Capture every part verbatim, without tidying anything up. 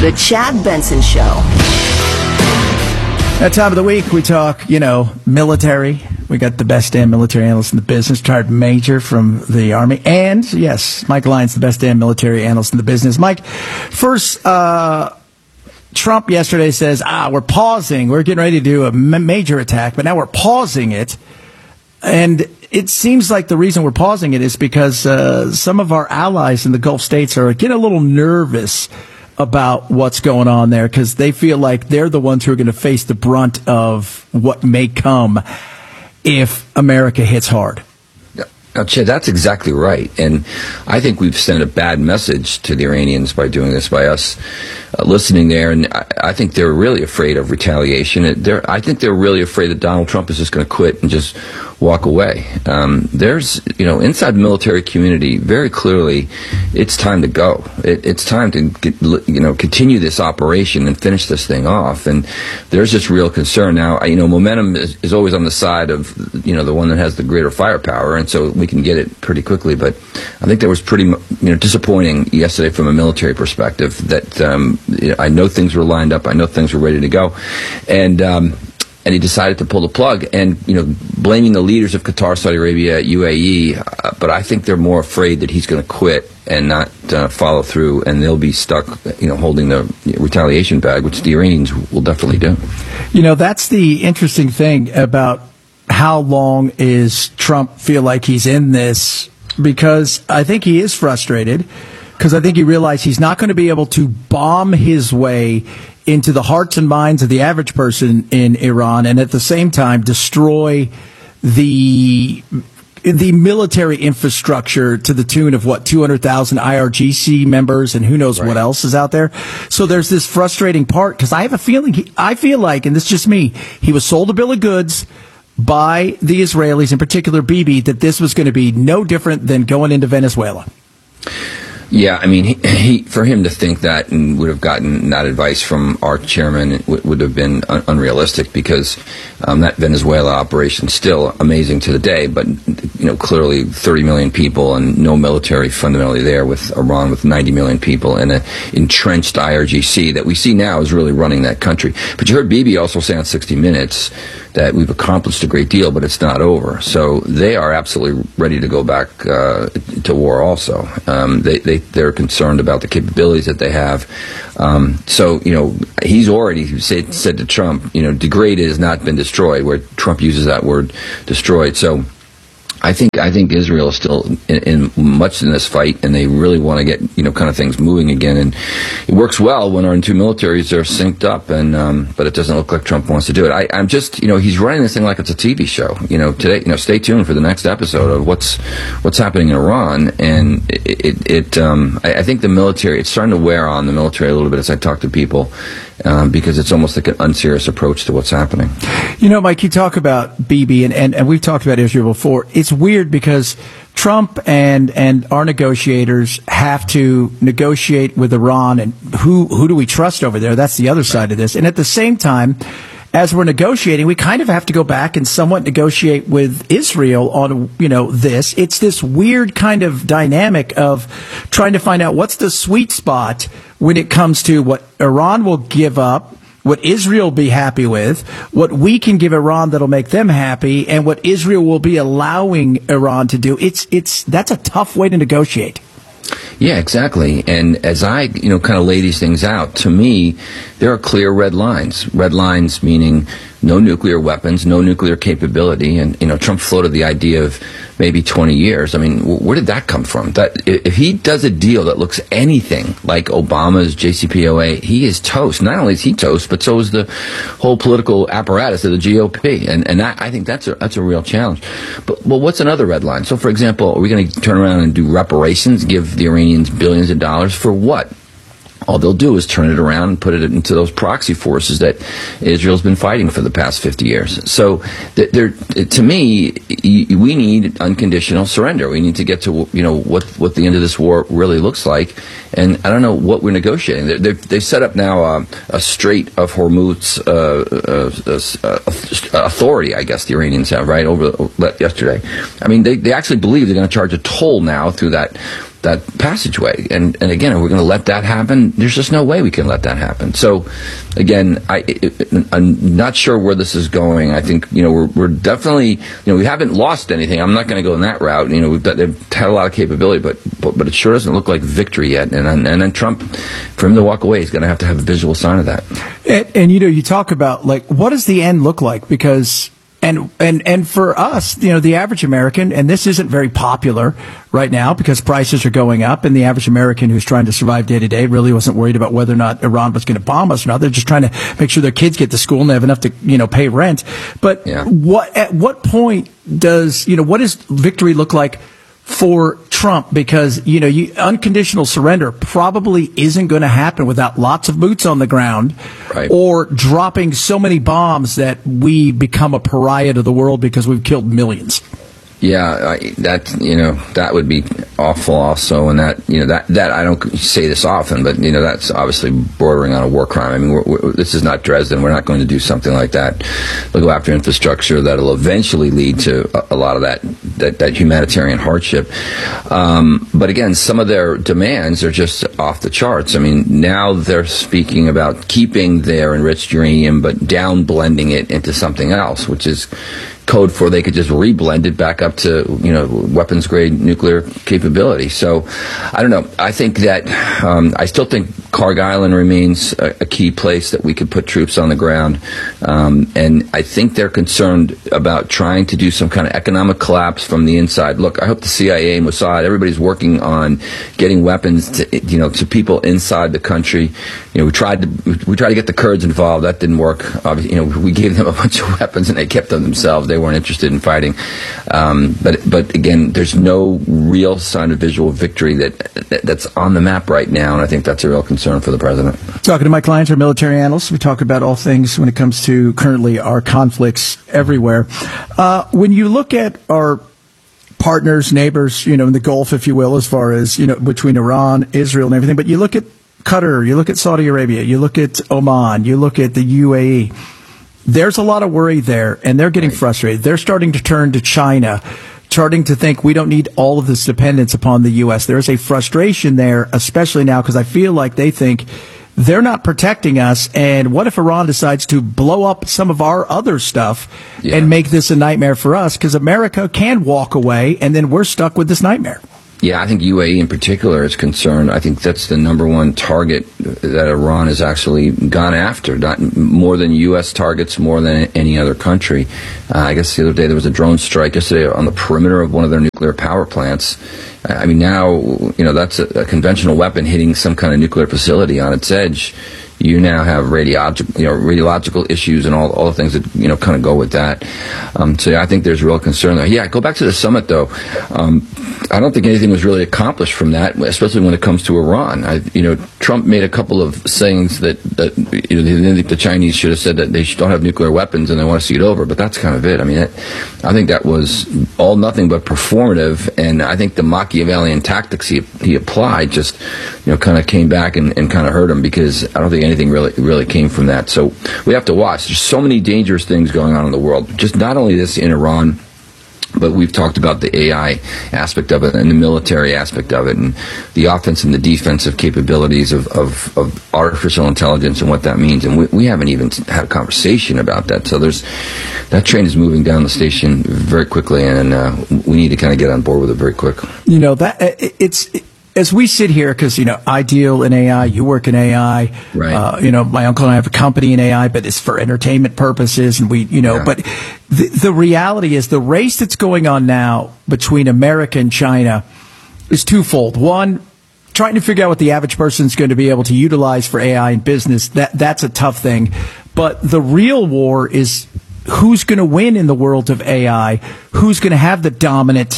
The Chad Benson Show. That time of the week, we talk, you know, military. We got the best damn military analyst in the business, Retired Major from the Army. And, yes, Mike Lyons, the best damn military analyst in the business. Mike, first, uh, Trump yesterday says, ah, we're pausing. We're getting ready to do a m- major attack, but now we're pausing it. And it seems like the reason we're pausing it is because uh, some of our allies in the Gulf states are getting a little nervous about what's going on there because they feel like they're the ones who are going to face the brunt of what may come if America hits hard. Now, Chad, that's exactly right. And I think we've sent a bad message to the Iranians by doing this, by us uh, listening there. And I, I think they're really afraid of retaliation. They're, I think they're really afraid that Donald Trump is just going to quit and just walk away. Um, there's, you know, inside the military community, very clearly, it's time to go. It, it's time to, get, you know, continue this operation and finish this thing off. And there's just real concern. Now, you know, momentum is, is always on the side of, you know, the one that has the greater firepower. And so we can get it pretty quickly. But I think that was pretty, you know, disappointing yesterday from a military perspective that, um, you know, I know things were lined up. I know things were ready to go. And, um, And he decided to pull the plug, and you know, blaming the leaders of Qatar, Saudi Arabia, U A E. Uh, but I think they're more afraid that he's going to quit and not uh, follow through, and they'll be stuck, you know, holding the retaliation bag, which the Iranians will definitely do. You know, that's the interesting thing about how long is Trump feel like he's in this, because I think he is frustrated, because I think he realized he's not going to be able to bomb his way into the hearts and minds of the average person in Iran, and at the same time destroy the the military infrastructure to the tune of what two hundred thousand I R G C members and who knows right. what else is out there. So there's this frustrating part, because I have a feeling he, I feel like, and this is just me, he was sold a bill of goods by the Israelis, in particular Bibi, that this was going to be no different than going into Venezuela. Yeah, I mean, he, he, for him to think that and would have gotten that advice from our chairman it w- would have been un- unrealistic, because um, that Venezuela operation is still amazing to the day, but, you know, clearly thirty million people and no military fundamentally there, with Iran with ninety million people and an entrenched I R G C that we see now is really running that country. But you heard Bibi also say on sixty minutes that we've accomplished a great deal, but it's not over. So they are absolutely ready to go back uh, to war also. Um, they, they, they're concerned about the capabilities that they have. Um, so, you know, he's already said, said to Trump, you know, degraded has not been destroyed, where Trump uses that word destroyed. So I think I think Israel is still in, in much in this fight, and they really want to get, you know, kind of things moving again. And it works well when our two militaries are synced up, and um, but it doesn't look like Trump wants to do it. I, I'm just, you know, he's running this thing like it's a T V show. You know, today, you know, stay tuned for the next episode of what's what's happening in Iran, and it, it, it um, I, I think the military, it's starting to wear on the military a little bit as I talk to people. Um, because it's almost like an unserious approach to what's happening. You know, Mike, you talk about Bibi, and, and, and we've talked about Israel before. It's weird because Trump and, and our negotiators have to negotiate with Iran, and who, who do we trust over there? That's the other side of this. And at the same time, as we're negotiating, we kind of have to go back and somewhat negotiate with Israel on, you know, this. It's this weird kind of dynamic of trying to find out what's the sweet spot when it comes to what Iran will give up, what Israel will be happy with, what we can give Iran that'll make them happy, and what Israel will be allowing Iran to do. It's, it's, that's a tough way to negotiate. Yeah, exactly. And as I, you know, kind of lay these things out, to me, there are clear red lines. Red lines meaning no nuclear weapons, no nuclear capability. And, you know, Trump floated the idea of maybe twenty years. I mean, where did that come from? That if he does a deal that looks anything like Obama's J C P O A, he is toast. Not only is he toast, but so is the whole political apparatus of the G O P. And, and that, I think that's a, that's a real challenge. But, well, what's another red line? So, for example, are we going to turn around and do reparations, give the Iranians billions of dollars for what? All they'll do is turn it around and put it into those proxy forces that Israel's been fighting for the past fifty years. So, there, to me, we need unconditional surrender. We need to get to, you know, what what the end of this war really looks like. And I don't know what we're negotiating. They've, they've set up now a, a Strait of Hormuz uh, uh, uh, authority, I guess the Iranians have, right, over yesterday. I mean, they, they actually believe they're going to charge a toll now through that that passageway. And and again, if we're going to let that happen, there's just no way we can let that happen. So, again, I, I'm not sure where this is going. I think, you know, we're, we're definitely, you know, we haven't lost anything. I'm not going to go in that route. You know, we've got, they've had a lot of capability, but, but but it sure doesn't look like victory yet. And and, and then Trump, for him to walk away, he's going to have to have a visual sign of that. And, and you know, you talk about, like, what does the end look like? Because And, and, and for us, you know, the average American, and this isn't very popular right now because prices are going up, and the average American who's trying to survive day to day really wasn't worried about whether or not Iran was going to bomb us or not. They're just trying to make sure their kids get to school and they have enough to, you know, pay rent. But yeah. what, at what point does, you know, what does victory look like for Trump? Because, you know, you, unconditional surrender probably isn't going to happen without lots of boots on the ground, right, or dropping so many bombs that we become a pariah to the world because we've killed millions. Yeah, I, that, you know, that would be awful also. And that, you know, that, that I don't say this often, but, you know, that's obviously bordering on a war crime. I mean, we're, we're, this is not Dresden. We're not going to do something like that. They'll go after infrastructure that'll eventually lead to a, a lot of that, that, that humanitarian hardship. Um, but again, some of their demands are just off the charts. I mean, now they're speaking about keeping their enriched uranium, but down blending it into something else, which is code for they could just reblend it back up to, you know, weapons grade nuclear capability. So I don't know. I think that um, I still think Kharg Island remains a, a key place that we could put troops on the ground. Um, and I think they're concerned about trying to do some kind of economic collapse from the inside. Look, I hope the C I A, Mossad, everybody's working on getting weapons to, you know, to people inside the country. You know, we tried to we tried to get the Kurds involved. That didn't work. Obviously, you know, we gave them a bunch of weapons and they kept them themselves. They weren't interested in fighting. Um, but but again, there's no real sign of visual victory that, that that's on the map right now, and I think that's a real concern for the president. Talking to Mike Lyons, our military analyst, we talk about all things when it comes to currently our conflicts everywhere. Uh, when you look at our partners, neighbors, you know, in the Gulf, if you will, as far as, you know, between Iran, Israel, and everything, but you look at Qatar, you look at Saudi Arabia, you look at Oman, you look at the U A E. There's a lot of worry there, and they're getting frustrated. They're starting to turn to China, starting to think we don't need all of this dependence upon the U S. There's a frustration there, especially now, because I feel like they think they're not protecting us. And what if Iran decides to blow up some of our other stuff yeah. and make this a nightmare for us? Because America can walk away, and then we're stuck with this nightmare. Yeah, I think U A E in particular is concerned. I think that's the number one target that Iran has actually gone after, not more than U S targets, more than any other country. Uh, I guess the other day there was a drone strike yesterday on the perimeter of one of their nuclear power plants. I mean, now, you know, that's a, a conventional weapon hitting some kind of nuclear facility on its edge. You now have radiological, you know, radiological issues and all, all the things that, you know, kind of go with that. Um, so yeah, I think there's real concern there. Yeah, go back to the summit though. Um, I don't think anything was really accomplished from that, especially when it comes to Iran. I, you know, Trump made a couple of sayings that, that you know, they think the Chinese should have said that they don't have nuclear weapons and they want to see it over, but that's kind of it. I mean, it, I think that was all nothing but performative, and I think the Machiavellian tactics he, he applied just, you know, kind of came back and, and kind of hurt him, because I don't think anything really really came from that. So we have to watch. There's so many dangerous things going on in the world. Just not only this in Iran, but we've talked about the A I aspect of it and the military aspect of it and the offense and the defensive capabilities of, of, of artificial intelligence and what that means. And we, we haven't even had a conversation about that. So there's that train is moving down the station very quickly, and uh, we need to kind of get on board with it very quick. You know, that it's... It, as we sit here, because, you know, I deal in A I, you work in A I, right. uh, you know, my uncle and I have a company in A I, but it's for entertainment purposes, and we, you know, yeah. but the, the reality is the race that's going on now between America and China is twofold. One, trying to figure out what the average person is going to be able to utilize for A I in business. That that's a tough thing. But the real war is who's going to win in the world of A I, who's going to have the dominant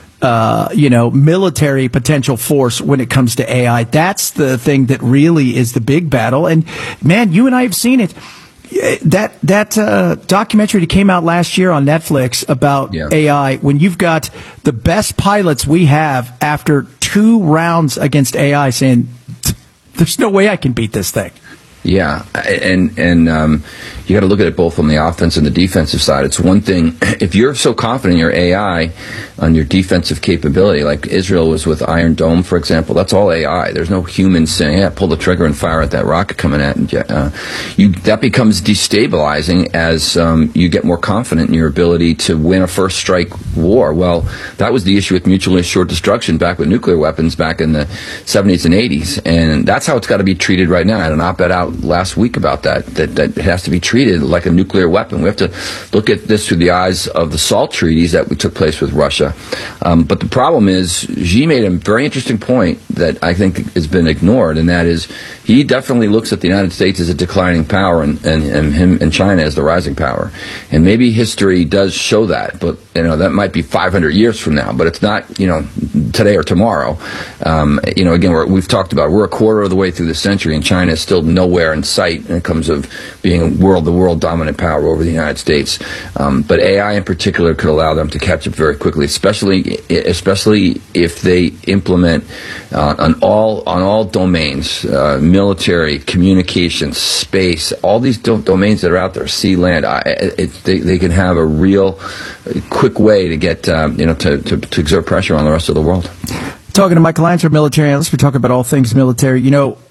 Uh, you know, military potential force when it comes to A I. That's the thing that really is the big battle. And man, you and I have seen it. That that uh, documentary that came out last year on Netflix about yeah. A I, when you've got the best pilots we have after two rounds against A I saying, there's no way I can beat this thing. Yeah, and and um, you got to look at it both on the offense and the defensive side. It's one thing if you're so confident in your A I on your defensive capability, like Israel was with Iron Dome, for example. That's all A I. There's no humans saying, "Yeah, pull the trigger and fire at that rocket coming at." And uh, you that becomes destabilizing as um, you get more confident in your ability to win a first strike war. Well, that was the issue with mutually assured destruction back with nuclear weapons back in the seventies and eighties, and that's how it's got to be treated right now. I had an op-ed out last week about that, that, that it has to be treated like a nuclear weapon. We have to look at this through the eyes of the SALT treaties that took place with Russia. Um, but the problem is, Xi made a very interesting point that I think has been ignored, and that is he definitely looks at the United States as a declining power and, and, and him and China as the rising power. And maybe history does show that, but you know that might be five hundred years from now, but it's not, you know, today or tomorrow. Um, you know, again, we're, we've talked about we're a quarter of the way through the century, and China is still nowhere in sight in terms of being a world, the world dominant power over the United States. Um, but A I in particular could allow them to catch up very quickly, especially especially if they implement uh, on all on all domains, uh, military, communications, space, all these do- domains that are out there, sea, land. I, it, they, they can have a real quick way to get um, you know to, to, to exert pressure on the rest of the world. Talking to Michael Lancer, military analyst, we talk about all things military. You know,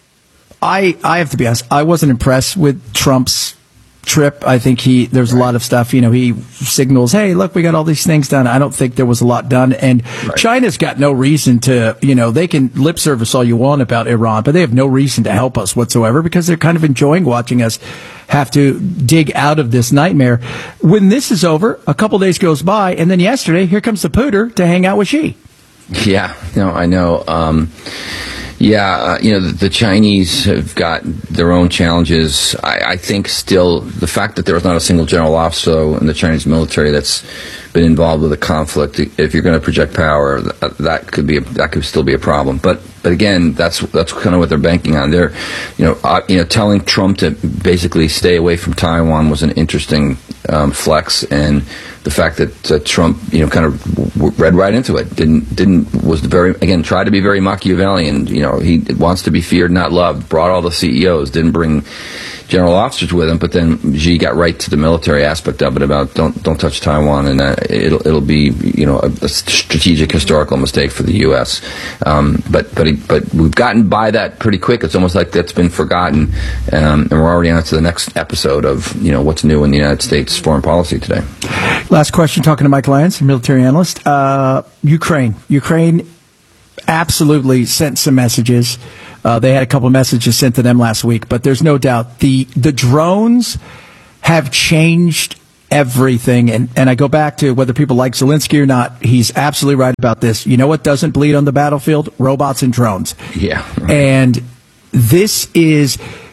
I I have to be honest, I wasn't impressed with Trump's trip. I think he there's a lot of stuff, you know, he signals, hey, look, we got all these things done. I don't think there was a lot done. And right. China's got no reason to, you know, they can lip service all you want about Iran, but they have no reason to help us whatsoever because they're kind of enjoying watching us have to dig out of this nightmare. When this is over, a couple days goes by, and then yesterday, here comes the pooter to hang out with Xi. Yeah, no, I know. Um, yeah, uh, you know, the, the Chinese have got their own challenges. I, I think still the fact that there was not a single general officer in the Chinese military that's been involved with a conflict, if you're going to project power, that, that could be a, that could still be a problem. But but again, that's that's kind of what they're banking on. They're, you know, uh, you know, telling Trump to basically stay away from Taiwan was an interesting um, flex, and the fact that uh, Trump, you know, kind of w- read right into it, didn't didn't was very again tried to be very Machiavellian. You know, he wants to be feared, not loved. Brought all the C E Os, didn't bring general officers with him, but then Xi got right to the military aspect of it about don't don't touch Taiwan, and uh, it'll it'll be, you know, a, a strategic historical mistake for the U S. Um, but but he, but we've gotten by that pretty quick. It's almost like that's been forgotten, um, and we're already on to the next episode of, you know, what's new in the United States foreign policy today. Last question, talking to Mike Lyons, military analyst. Uh, Ukraine, Ukraine, absolutely sent some messages. Uh, they had a couple of messages sent to them last week, but there's no doubt the the drones have changed everything. And, and I go back to whether people like Zelensky or not, he's absolutely right about this. You know what doesn't bleed on the battlefield? Robots and drones. Yeah. And this is...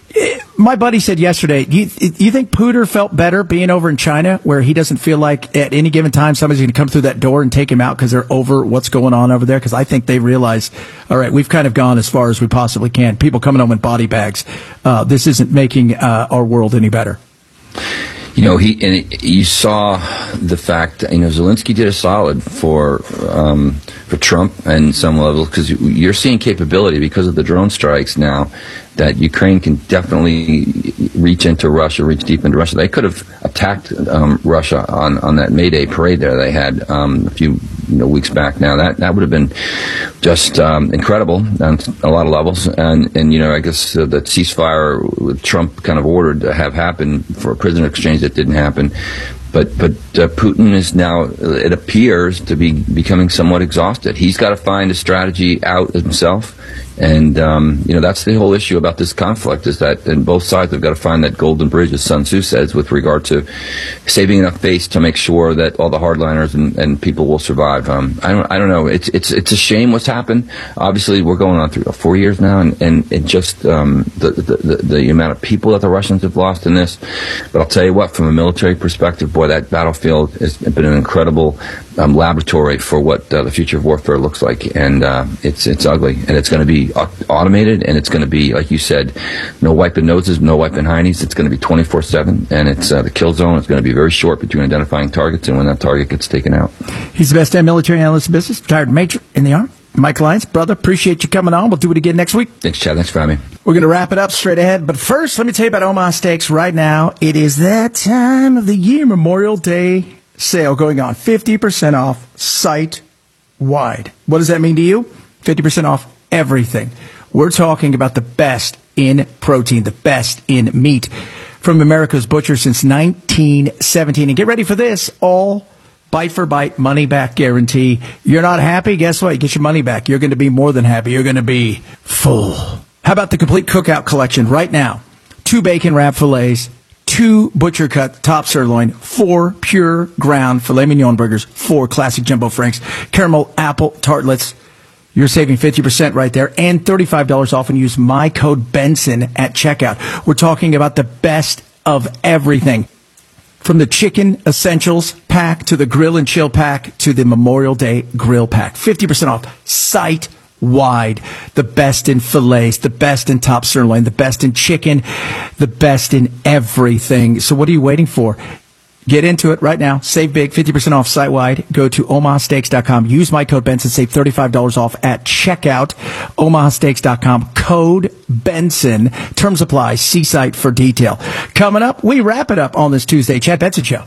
My buddy said yesterday, do you, do you think Putin felt better being over in China where he doesn't feel like at any given time somebody's going to come through that door and take him out because they're over what's going on over there? Because I think they realize, all right, we've kind of gone as far as we possibly can. People coming home in body bags. Uh, this isn't making uh, our world any better. You know, he and it, you saw the fact, you know, Zelensky did a solid for um, for Trump and some level, because you're seeing capability because of the drone strikes now that Ukraine can definitely reach into Russia, reach deep into Russia. They could have attacked um, Russia on, on that May Day parade there they had um, a few you know, weeks back now. That that would have been just um, incredible on a lot of levels. And, and you know, I guess uh, that ceasefire Trump kind of ordered to have happen for a prisoner exchange that didn't happen. But but uh, Putin is now, it appears, to be becoming somewhat exhausted. He's got to find a strategy out himself. And, um, you know, that's the whole issue about this conflict, is that in both sides have got to find that golden bridge, as Sun Tzu says, with regard to saving enough face to make sure that all the hardliners and, and people will survive. Um, I don't I don't know. It's it's it's a shame what's happened. Obviously, we're going on through four years now, and, and it just um, the, the, the, the amount of people that the Russians have lost in this. But I'll tell you what, from a military perspective, boy, that battlefield has been an incredible um, laboratory for what uh, the future of warfare looks like. And uh, it's it's ugly, and it's going to be automated, and it's going to be, like you said, no wiping noses, no wiping heinies. It's going to be twenty-four seven, and it's uh, the kill zone is going to be very short between identifying targets and when that target gets taken out. He's the best damn military analyst in business, retired major in the Army. Mike Lyons, brother, appreciate you coming on. We'll do it again next week. Thanks, Chad. Thanks for having me. We're going to wrap it up straight ahead. But first, let me tell you about Omaha Steaks right now. It is that time of the year, Memorial Day sale going on. fifty percent off site-wide. What does that mean to you? fifty percent off everything. We're talking about the best in protein, the best in meat from America's butcher since nineteen seventeen. And get ready for this, all bite for bite, money back guarantee. You're not happy? Guess what? You get your money back. You're going to be more than happy. You're going to be full. How about the complete cookout collection right now? Two bacon wrap fillets, two butcher cut top sirloin, four pure ground filet mignon burgers, four classic jumbo franks, caramel apple tartlets. You're saving fifty percent right there and thirty-five dollars off and use my code Benson at checkout. We're talking about the best of everything. From the chicken essentials pack to the grill and chill pack to the Memorial Day grill pack. fifty percent off site-wide. The best in fillets, the best in top sirloin, the best in chicken, the best in everything. So what are you waiting for? Get into it right now. Save big, fifty percent off site-wide. Go to omaha steaks dot com. Use my code Benson. Save thirty-five dollars off at checkout. omaha steaks dot com. Code Benson. Terms apply. See site for detail. Coming up, we wrap it up on this Tuesday. Chad Benson Show.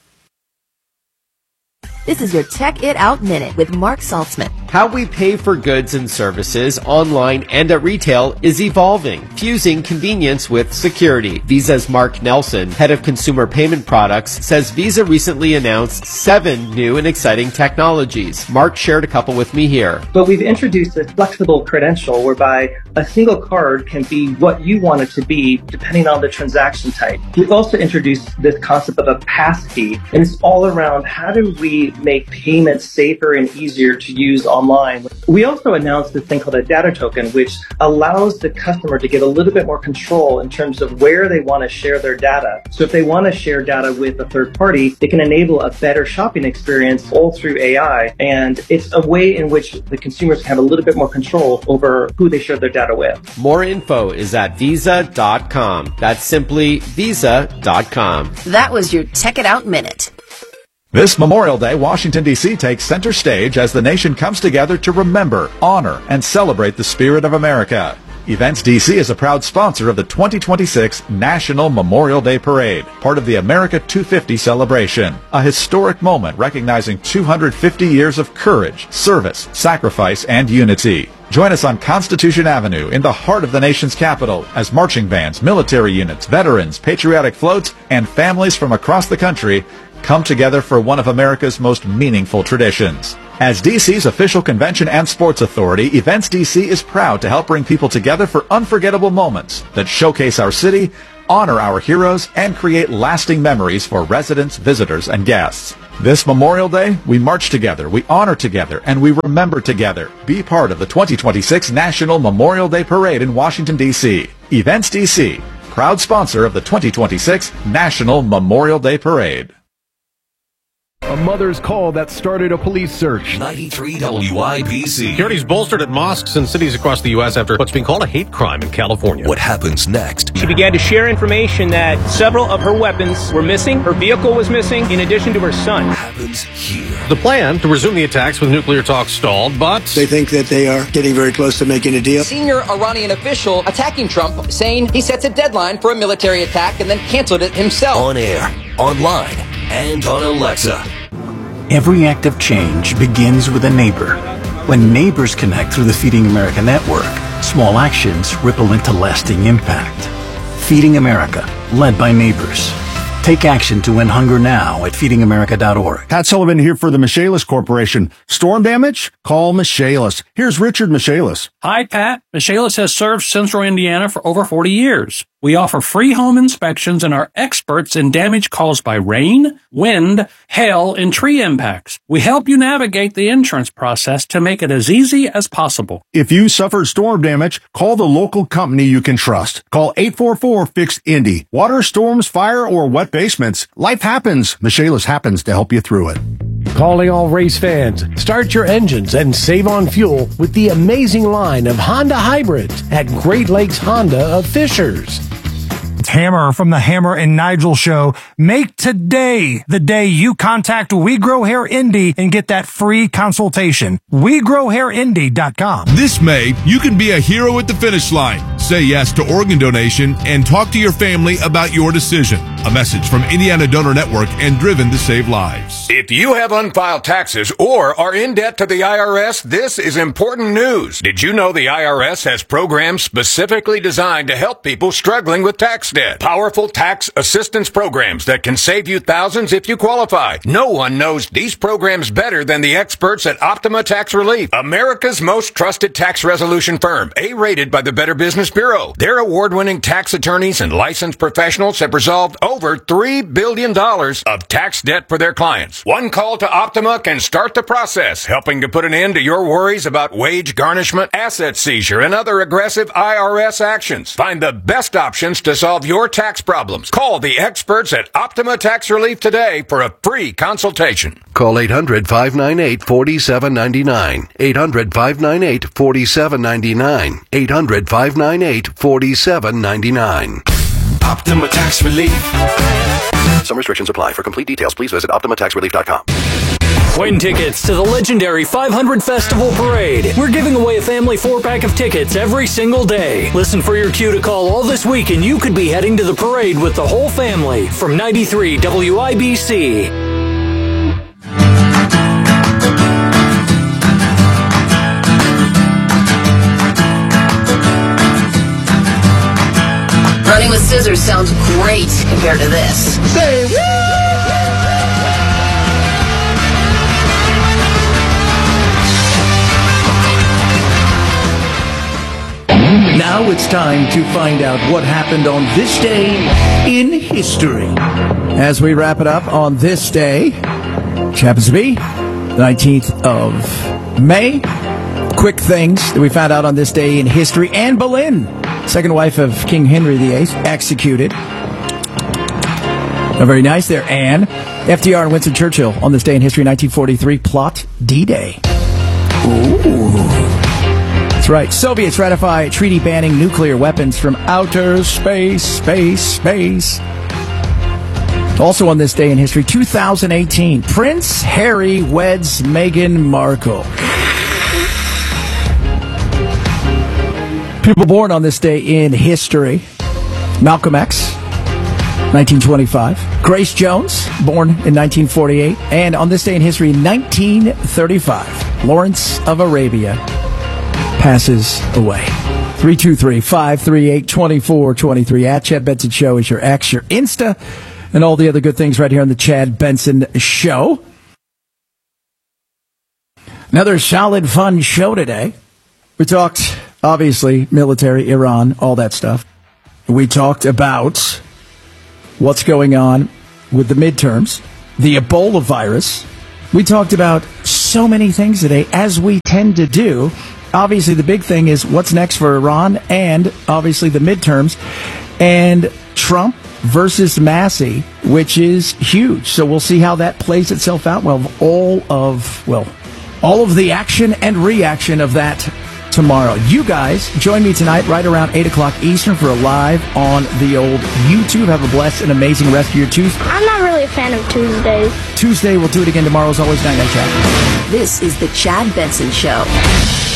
This is your Check It Out Minute with Mark Saltzman. How we pay for goods and services online and at retail is evolving, fusing convenience with security. Visa's Mark Nelson, head of consumer payment products, says Visa recently announced seven new and exciting technologies. Mark shared a couple with me here. But we've introduced a flexible credential whereby a single card can be what you want it to be depending on the transaction type. We've also introduced this concept of a passkey, and it's all around how do we make payments safer and easier to use online. We also announced this thing called a data token, which allows the customer to get a little bit more control in terms of where they want to share their data. So if they want to share data with a third party, it can enable a better shopping experience all through A I. And it's a way in which the consumers can have a little bit more control over who they share their data with. More info is at visa dot com. That's simply visa dot com. That was your Check It Out Minute. This Memorial Day, Washington, D C takes center stage as the nation comes together to remember, honor, and celebrate the spirit of America. Events D C is a proud sponsor of the twenty twenty-six National Memorial Day Parade, part of the America two fifty celebration, a historic moment recognizing two hundred fifty years of courage, service, sacrifice, and unity. Join us on Constitution Avenue in the heart of the nation's capital as marching bands, military units, veterans, patriotic floats, and families from across the country come together for one of America's most meaningful traditions. As D C's official convention and sports authority, Events D C is proud to help bring people together for unforgettable moments that showcase our city, honor our heroes, and create lasting memories for residents, visitors, and guests. This Memorial Day, we march together, we honor together, and we remember together. Be part of the twenty twenty-six National Memorial Day Parade in Washington, D C. Events D C, proud sponsor of the twenty twenty-six National Memorial Day Parade. A mother's call that started a police search. ninety-three W I B C. Security's bolstered at mosques and cities across the U S after what's being called a hate crime in California. What happens next? She began to share information that several of her weapons were missing, her vehicle was missing, in addition to her son. What happens here? The plan to resume the attacks with nuclear talks stalled, but they think that they are getting very close to making a deal. Senior Iranian official attacking Trump, saying he sets a deadline for a military attack and then canceled it himself. On air, online, and on Alexa. Every act of change begins with a neighbor. When neighbors connect through the Feeding America network, small actions ripple into lasting impact. Feeding America, led by neighbors. Take action to end hunger now at feeding america dot org. Pat Sullivan here for the Michaelis Corporation. Storm damage? Call Michaelis. Here's Richard Michaelis. Hi, Pat. Michaelis has served Central Indiana for over forty years. We offer free home inspections and are experts in damage caused by rain, wind, hail, and tree impacts. We help you navigate the insurance process to make it as easy as possible. If you suffered storm damage, call the local company you can trust. Call eight four four, fix Indy. Water, storms, fire, or wet basements. Life happens. Michaelis happens to help you through it. Calling all race fans. Start your engines and save on fuel with the amazing line of Honda hybrids at Great Lakes Honda of Fishers. Hammer from the Hammer and Nigel Show. Make today the day you contact We Grow Hair Indy and get that free consultation. we grow hair indy dot com. This May, you can be a hero at the finish line. Say yes to organ donation and talk to your family about your decision. A message from Indiana Donor Network and Driven to Save Lives. If you have unfiled taxes or are in debt to the I R S, this is important news. Did you know the I R S has programs specifically designed to help people struggling with tax debt? Powerful tax assistance programs that can save you thousands if you qualify. No one knows these programs better than the experts at Optima Tax Relief, America's most trusted tax resolution firm, A-rated by the Better Business Bureau. Their award-winning tax attorneys and licensed professionals have resolved over three billion dollars of tax debt for their clients. One call to Optima can start the process, helping to put an end to your worries about wage garnishment, asset seizure, and other aggressive I R S actions. Find the best options to solve your tax problems. Call the experts at Optima Tax Relief today for a free consultation. Call eight hundred, five nine eight, four seven nine nine. eight hundred, five nine eight, four seven nine nine. eight hundred, five nine eight, four seven nine nine. Optima Tax Relief. Some restrictions apply. For complete details, please visit optima tax relief dot com. Win tickets to the legendary five hundred Festival Parade. We're giving away a family four-pack of tickets every single day. Listen for your cue to call all this week and you could be heading to the parade with the whole family. From ninety-three W I B C. Running with scissors sounds great compared to this. Say Now it's time to find out what happened on this day in history. As we wrap it up on this day, which happens to be the nineteenth of May. Quick things that we found out on this day in history. Anne Boleyn, second wife of King Henry the Eighth, executed. Oh, very nice there, Anne. F D R and Winston Churchill on this day in history, nineteen forty-three, plot D-Day. Ooh. That's right. Soviets ratify a treaty banning nuclear weapons from outer space, space, space. Also on this day in history, two thousand eighteen, Prince Harry weds Meghan Markle. People born on this day in history: Malcolm X, nineteen twenty-five. Grace Jones, born in nineteen forty-eight. And on this day in history, nineteen thirty-five, Lawrence of Arabia passes away. three two three, five three eight, two four two three. At Chad Benson Show is your X, your Insta, and all the other good things right here on the Chad Benson Show. Another solid, fun show today. We talked, obviously, military, Iran, all that stuff. We talked about what's going on with the midterms, the Ebola virus. We talked about so many things today, as we tend to do. Obviously, the big thing is what's next for Iran and, obviously, the midterms. And Trump versus Massey, which is huge. So we'll see how that plays itself out. Well, all of, well, all of the action and reaction of that tomorrow. You guys join me tonight right around eight o'clock Eastern for a live on the old YouTube. Have a blessed and amazing rest of your Tuesday. I'm not really a fan of Tuesdays. Tuesday, we'll do it again tomorrow. As always, night night, Chad. This is the Chad Benson Show.